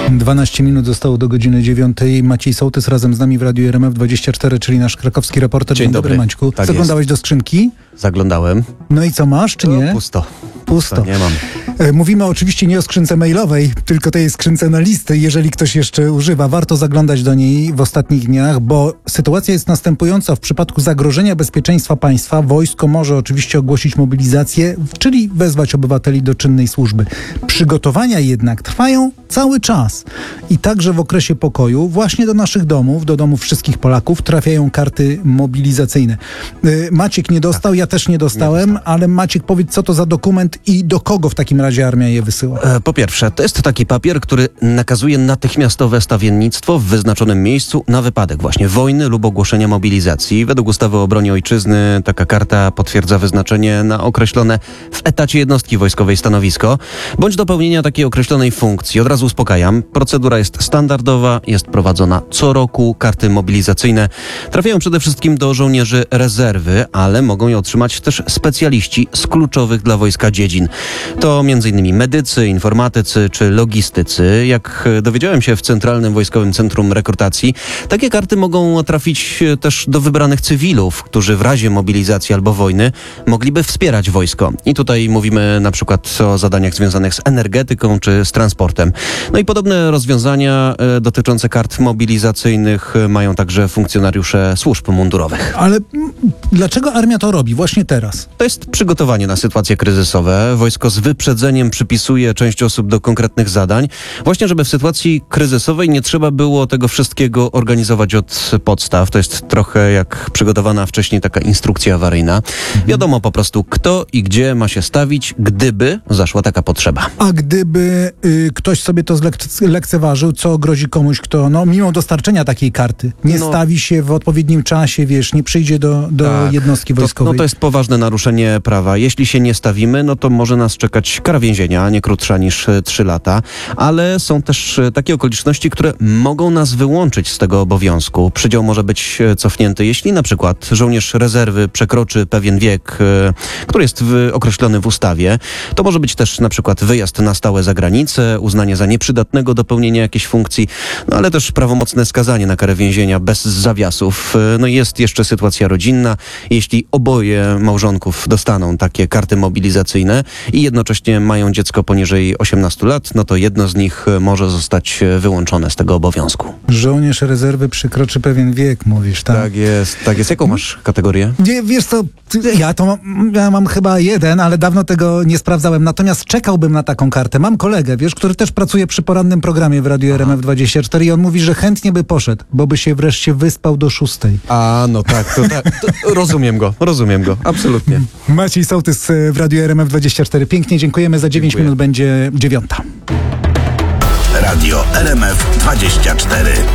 12 minut zostało do godziny 9. Maciej Sołtys razem z nami w Radiu RMF24, czyli nasz krakowski reporter. Dzień dobry, Maćku. Tak Zaglądałeś do skrzynki? Zaglądałem. No i co, masz czy nie? Pusto. Pusto. Nie mam. Mówimy oczywiście nie o skrzynce mailowej, tylko tej skrzynce na listy. Jeżeli ktoś jeszcze używa, warto zaglądać do niej w ostatnich dniach, bo sytuacja jest następująca. W przypadku zagrożenia bezpieczeństwa państwa wojsko może oczywiście ogłosić mobilizację, czyli wezwać obywateli do czynnej służby. Przygotowania jednak trwają cały czas. I także w okresie pokoju właśnie do naszych domów, do domów wszystkich Polaków trafiają karty mobilizacyjne. Maciek nie dostał, ja też nie dostałem, ale Maciek, powiedz, co to za dokument i do kogo w takim razie armia je wysyła? Po pierwsze, to jest taki papier, który nakazuje natychmiastowe stawiennictwo w wyznaczonym miejscu na wypadek właśnie wojny lub ogłoszenia mobilizacji. Według ustawy o obronie ojczyzny taka karta potwierdza wyznaczenie na określone w etacie jednostki wojskowej stanowisko, bądź do pełnienia takiej określonej funkcji. Od razu uspokajam, procedura jest standardowa, jest prowadzona co roku. Karty mobilizacyjne trafiają przede wszystkim do żołnierzy rezerwy, ale mogą je otrzymać też specjaliści z kluczowych dla wojska dziedzin. To m.in. medycy, informatycy czy logistycy. Jak dowiedziałem się w Centralnym Wojskowym Centrum Rekrutacji, takie karty mogą trafić też do wybranych cywilów, którzy w razie mobilizacji albo wojny mogliby wspierać wojsko. I tutaj mówimy na przykład o zadaniach związanych z energetyką czy z transportem. No i podobne rozwiązania dotyczące kart mobilizacyjnych mają także funkcjonariusze służb mundurowych. Ale dlaczego armia to robi właśnie teraz? To jest przygotowanie na sytuacje kryzysowe. Wojsko z wyprzedzeniem przypisuje część osób do konkretnych zadań, właśnie żeby w sytuacji kryzysowej nie trzeba było tego wszystkiego organizować od podstaw. To jest trochę jak przygotowana wcześniej taka instrukcja awaryjna. Wiadomo po prostu, kto i gdzie ma się stawić, gdyby zaszła taka potrzeba. A gdyby ktoś sobie to lekceważył, co grozi komuś, kto mimo dostarczenia takiej karty nie stawi się w odpowiednim czasie, nie przyjdzie do jednostki wojskowej? To jest poważne naruszenie prawa. Jeśli się nie stawimy, to może nas czekać kara więzienia, nie krótsza niż 3 lata, ale są też takie okoliczności, które mogą nas wyłączyć z tego obowiązku. Przydział może być cofnięty, jeśli na przykład żołnierz rezerwy przekroczy pewien wiek, który jest określony w ustawie. To może być też na przykład wyjazd na stałe za granicę, uznanie za nieprzydatnego do pełnienia jakiejś funkcji, ale też prawomocne skazanie na karę więzienia bez zawiasów. I jest jeszcze sytuacja rodzinna. Jeśli oboje małżonków dostaną takie karty mobilizacyjne i jednocześnie mają dziecko poniżej 18 lat, to jedno z nich może zostać wyłączone z tego obowiązku. Żołnierz rezerwy przekroczy pewien wiek, mówisz, tak? Tak jest. Jaką masz kategorię? Wiesz co, ja mam chyba 1, ale dawno tego nie sprawdzałem. Natomiast czekałbym na taką kartę. Mam kolegę, który też pracuje przy porannym programie w Radiu RMF24 i on mówi, że chętnie by poszedł, bo by się wreszcie wyspał do 6. Rozumiem go, absolutnie. Maciej Sołtys w Radiu RMF24. Pięknie dziękujemy. Za 9 minut będzie 9. Radio RMF24.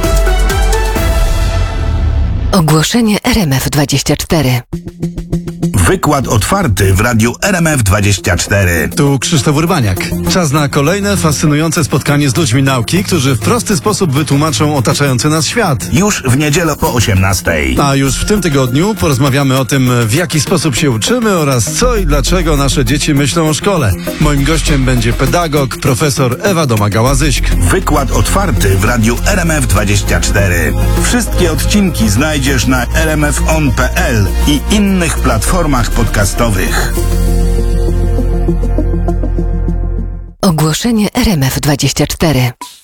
Ogłoszenie RMF24. Wykład otwarty w Radiu RMF24. Tu Krzysztof Urbaniak. Czas na kolejne fascynujące spotkanie z ludźmi nauki, którzy w prosty sposób wytłumaczą otaczający nas świat. Już w niedzielę po 18:00. A już w tym tygodniu porozmawiamy o tym, w jaki sposób się uczymy oraz co i dlaczego nasze dzieci myślą o szkole. Moim gościem będzie pedagog, profesor Ewa Domagała-Zyśk. Wykład otwarty w Radiu RMF24. Wszystkie odcinki znajdziesz na rmfon.pl i innych platformach podcastowych. Ogłoszenie RMF24.